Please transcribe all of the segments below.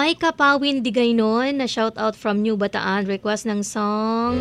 Maika Pawin Digaynon na shout out from New Bataan, request ng song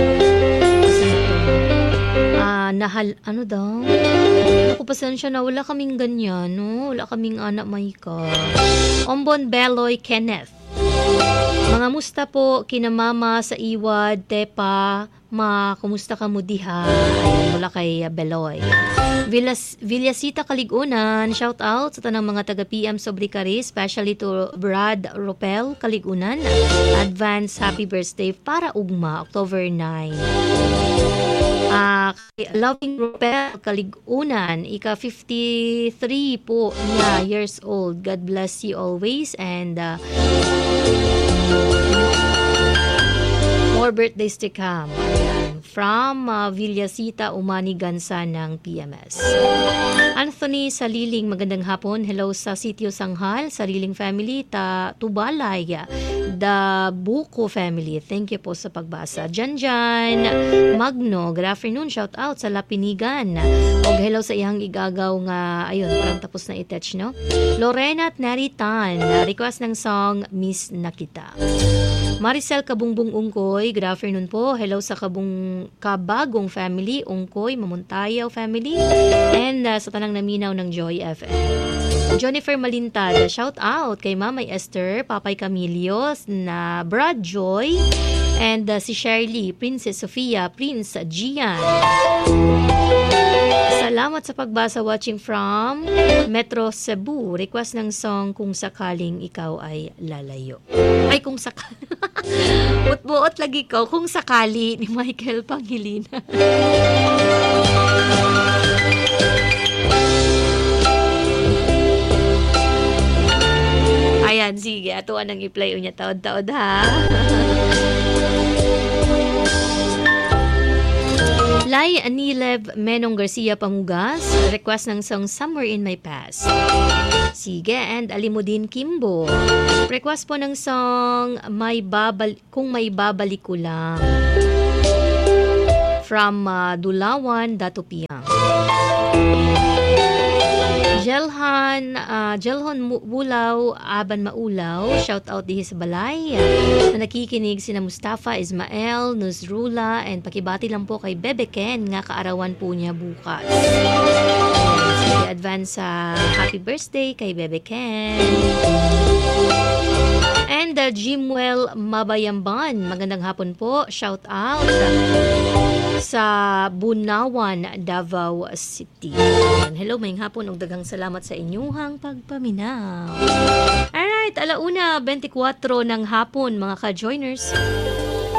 ano daw? Ako pasensya na, wala kaming ganyan, no? Wala kaming anak Maika. Ombon Beloy Kenneth. Mga musta po, kinamama sa Iwad, Tepa, kumusta ka mo diha? Ayan, mula kay Beloy. Villasita Kaligunan, shout out sa tanang mga taga-PM Sobricari, especially to Brad Ropel Kaligunan. Advance happy birthday para ugma, October 9. Loving Ropel Kaligunan, ika 53 po niya, years old. God bless you always and more birthdays to come. Ayan. From Villasita, Umani Gansa ng PMS. Anthony Saliling, magandang hapon. Hello sa Sitio Sanghal, Sariling family, Tubalay, the Buko family. Thank you po sa pagbasa. Janjan Magno, good afternoon. Shout out sa Lapinigan. Og hello sa iyang igagaw nga, ayun, parang tapos na i-touch, no? Lorena at Naritan, request ng song Miss Nakita. Maricel Kabungbong Ungkoy, good afternoon po. Hello sa Kabagong family, Ungkoy, Mamuntayaw family, and sa tanang naminaw ng Joy FM. Jennifer Malintad, shout out kay Mamay Esther, Papay Camilio, na Brad Joy, and si Shirley, Princess Sofia, Prince Gian. Salamat sa pagbasa, watching from Metro Cebu. Request ng song Kung Sakaling Ikaw Ay Lalayo. Ay, kung sakali. Buot lagi ko, Kung Sakali ni Michael Pangilinan. Ayan, sige. Atuan ang i-play unya taod-taod, ha? Lai Anilev Menong Garcia Pamugas, request ng song Somewhere in My Past. Sige, and Alimudin Kimbo, request po ng song Kung May Babalik Ko Lang. From Dulawan, Datupiang. Jelhon Bulaw, Aban Maulaw, shout out dihi sa balay. Na nakikinig sina Mustafa, Ismael, Nuzrula, and pakibati lang po kay Bebe Ken nga kaarawan po niya bukas. Sige, advance happy birthday kay Bebe Ken. And Jimwell Mabayamban, magandang hapon po, shout out sa Bunawan, Davao City. Hello, maying hapon ug daghang salamat sa inyuhang pagpaminaw. Alright, 1:24 ng hapon mga ka-joiners.